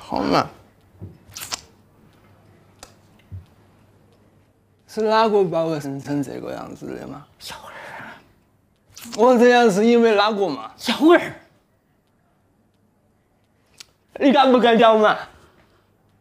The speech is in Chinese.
好嘛。是哪个把我生成这个样子的嘛？ 小二， 我这样是因为哪个嘛？ 小二，你敢不敢讲嘛？